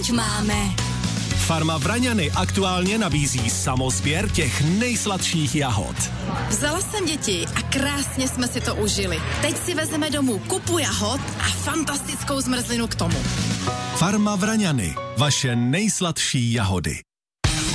máme. Farma Vraňany aktuálně nabízí samosběr těch nejsladších jahod. Vzala jsem děti a krásně jsme si to užili. Teď si vezmeme domů kupu jahod a fantastickou zmrzlinu k tomu. Farma Vraňany, vaše nejsladší jahody.